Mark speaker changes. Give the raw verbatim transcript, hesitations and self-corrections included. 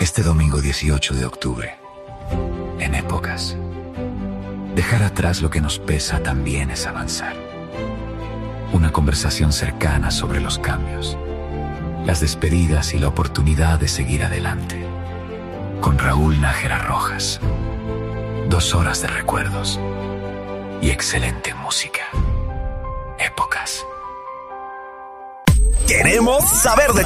Speaker 1: Este domingo dieciocho de octubre, en Épocas, dejar atrás lo que nos pesa también es avanzar. Una conversación cercana sobre los cambios, las despedidas y la oportunidad de seguir adelante. Con Raúl Nájera Rojas. Dos horas de recuerdos y excelente música. Épocas.
Speaker 2: Queremos saber de